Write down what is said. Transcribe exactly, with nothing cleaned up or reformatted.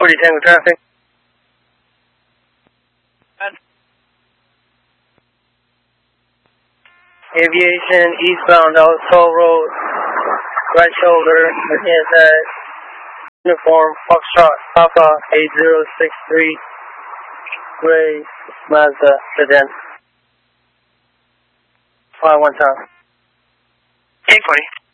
forty Tango traffic. Aviation eastbound out Toll Road, right shoulder, again at uniform Foxtrot Papa eight zero six three, gray Mazda sedan. Fly one time. Tank forty.